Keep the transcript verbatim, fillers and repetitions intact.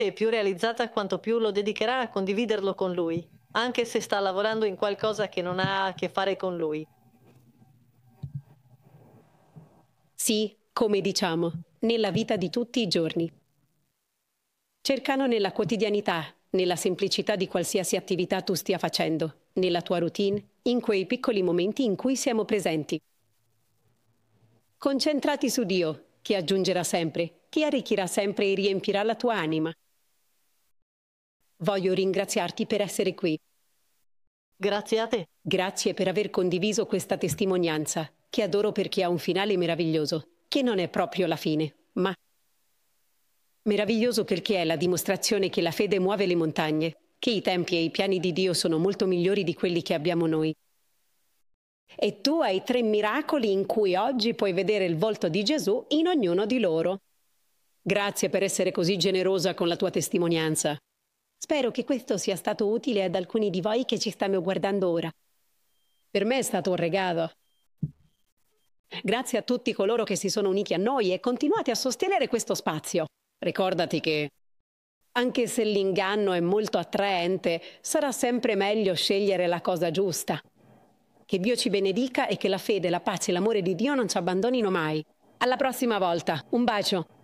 e più realizzata quanto più lo dedicherà a condividerlo con lui, anche se sta lavorando in qualcosa che non ha a che fare con lui. Sì, come diciamo, nella vita di tutti i giorni. Cercano nella quotidianità, nella semplicità di qualsiasi attività tu stia facendo, nella tua routine, in quei piccoli momenti in cui siamo presenti. Concentrati su Dio, che aggiungerà sempre, che arricchirà sempre e riempirà la tua anima. Voglio ringraziarti per essere qui. Grazie a te. Grazie per aver condiviso questa testimonianza, che adoro perché ha un finale meraviglioso, che non è proprio la fine, ma meraviglioso perché è la dimostrazione che la fede muove le montagne, che i tempi e i piani di Dio sono molto migliori di quelli che abbiamo noi. E tu hai tre miracoli in cui oggi puoi vedere il volto di Gesù in ognuno di loro. Grazie per essere così generosa con la tua testimonianza. Spero che questo sia stato utile ad alcuni di voi che ci stanno guardando ora. Per me è stato un regalo. Grazie a tutti coloro che si sono uniti a noi e continuate a sostenere questo spazio. Ricordati che, anche se l'inganno è molto attraente, sarà sempre meglio scegliere la cosa giusta. Che Dio ci benedica e che la fede, la pace e l'amore di Dio non ci abbandonino mai. Alla prossima volta. Un bacio.